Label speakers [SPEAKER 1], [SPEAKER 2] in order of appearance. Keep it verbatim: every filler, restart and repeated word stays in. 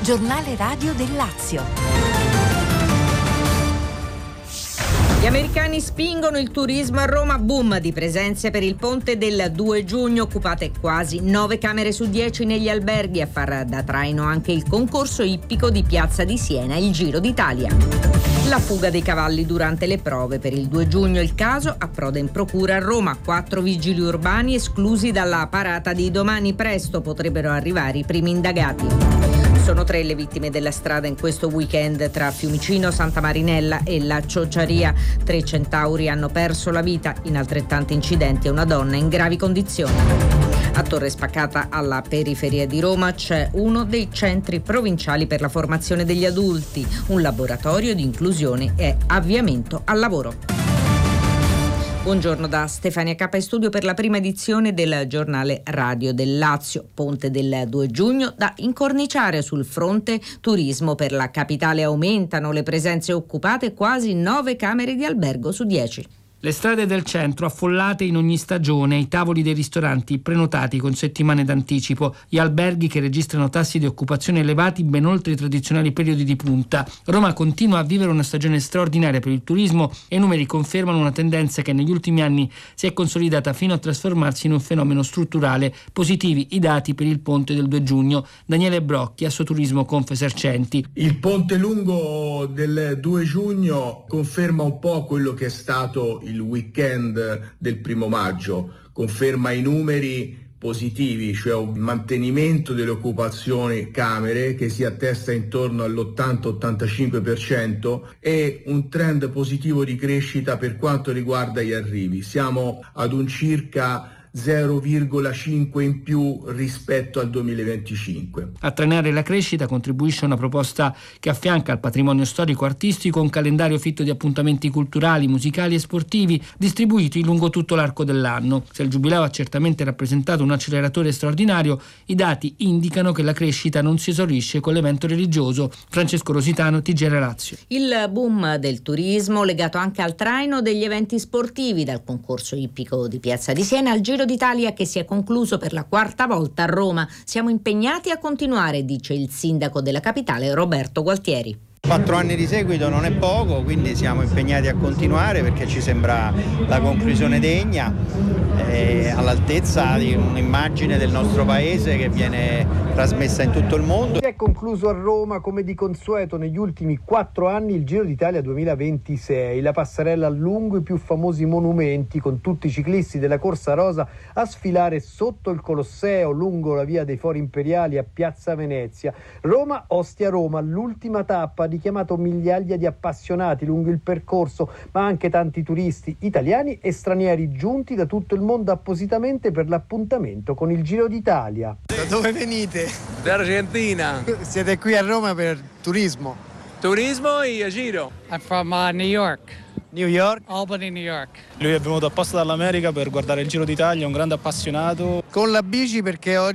[SPEAKER 1] giornale radio del Lazio.
[SPEAKER 2] Gli americani spingono il turismo a Roma, boom di presenze per il ponte del due giugno, occupate quasi nove camere su dieci negli alberghi, a far da traino anche il concorso ippico di Piazza di Siena, il Giro d'Italia. La fuga dei cavalli durante le prove per il due giugno, il caso approda in procura a Roma, quattro vigili urbani esclusi dalla parata di domani, presto potrebbero arrivare i primi indagati. Sono tre le vittime della strada in questo weekend tra Fiumicino, Santa Marinella e la Ciociaria. Tre centauri hanno perso la vita in altrettanti incidenti e una donna in gravi condizioni. A Torre Spaccata, alla periferia di Roma, c'è uno dei centri provinciali per la formazione degli adulti, un laboratorio di inclusione e avviamento al lavoro. Buongiorno da Stefania Cappa in studio per la prima edizione del giornale radio del Lazio. Ponte del due giugno da incorniciare sul fronte turismo. Per la capitale aumentano le presenze occupate, quasi nove camere di albergo su dieci.
[SPEAKER 3] Le strade del centro affollate in ogni stagione, i tavoli dei ristoranti prenotati con settimane d'anticipo, gli alberghi che registrano tassi di occupazione elevati ben oltre i tradizionali periodi di punta. Roma continua a vivere una stagione straordinaria per il turismo e i numeri confermano una tendenza che negli ultimi anni si è consolidata fino a trasformarsi in un fenomeno strutturale. Positivi i dati per il ponte del due giugno. Daniele Brocchi, Assoturismo Confesercenti.
[SPEAKER 4] Il ponte lungo del due giugno conferma un po' quello che è stato il weekend del primo maggio, conferma i numeri positivi, cioè un mantenimento delle occupazioni camere che si attesta intorno all'ottanta ottantacinque per cento e un trend positivo di crescita per quanto riguarda gli arrivi. Siamo ad un circa zero virgola cinque in più rispetto al duemilaventicinque.
[SPEAKER 3] A trainare la crescita contribuisce una proposta che affianca al patrimonio storico-artistico un calendario fitto di appuntamenti culturali, musicali e sportivi distribuiti lungo tutto l'arco dell'anno. Se il Giubileo ha certamente rappresentato un acceleratore straordinario, i dati indicano che la crescita non si esaurisce con l'evento religioso. Francesco Rositano, T G R Lazio.
[SPEAKER 2] Il boom del turismo legato anche al traino degli eventi sportivi, dal concorso ippico di Piazza di Siena al Giro d'Italia che si è concluso per la quarta volta a Roma. Siamo impegnati a continuare, dice il sindaco della capitale Roberto Gualtieri.
[SPEAKER 5] Quattro anni di seguito non è poco, quindi siamo impegnati a continuare perché ci sembra la conclusione degna, eh, all'altezza di un'immagine del nostro paese che viene trasmessa in tutto il mondo.
[SPEAKER 6] Si è concluso a Roma come di consueto negli ultimi quattro anni il Giro d'Italia duemilaventisei, la passerella lungo i più famosi monumenti con tutti i ciclisti della Corsa Rosa a sfilare sotto il Colosseo, lungo la via dei Fori Imperiali a Piazza Venezia. Roma, Ostia-Roma, l'ultima tappa, richiamato migliaia di appassionati lungo il percorso, ma anche tanti turisti italiani e stranieri giunti da tutto il mondo appositamente per l'appuntamento con il Giro d'Italia.
[SPEAKER 7] Da dove venite?
[SPEAKER 8] D'Argentina.
[SPEAKER 7] Siete qui a Roma per turismo?
[SPEAKER 8] Turismo e Giro.
[SPEAKER 9] I'm from uh, New York.
[SPEAKER 7] New York?
[SPEAKER 9] Albany, New York.
[SPEAKER 10] Lui è venuto apposta dall'America per guardare il Giro d'Italia, è un grande appassionato.
[SPEAKER 7] Con la bici perché oggi